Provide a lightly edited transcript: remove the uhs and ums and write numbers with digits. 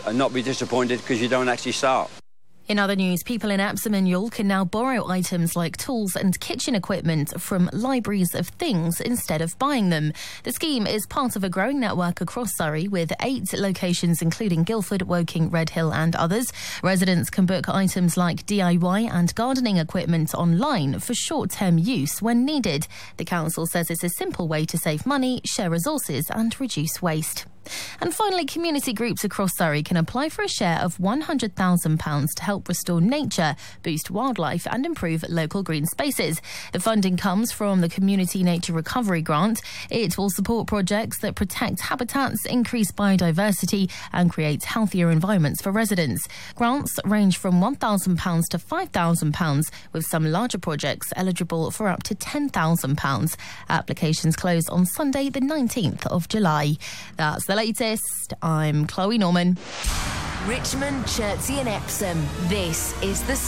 and not be disappointed because you don't actually start. In other news, people in Epsom and Youghal can now borrow items like tools and kitchen equipment from libraries of things instead of buying them. The scheme is part of a growing network across Surrey with 8 locations including Guildford, Woking, Redhill and others. Residents can book items like DIY and gardening equipment online for short-term use when needed. The council says it's a simple way to save money, share resources and reduce waste. And finally, community groups across Surrey can apply for a share of £100,000 to help restore nature, boost wildlife and improve local green spaces. The funding comes from the Community Nature Recovery Grant. It will support projects that protect habitats, increase biodiversity and create healthier environments for residents. Grants range from £1,000 to £5,000, with some larger projects eligible for up to £10,000. Applications close on Sunday the 19th of July. That's the latest. I'm Chloe Norman. Richmond, Chertsey and Epsom. This is the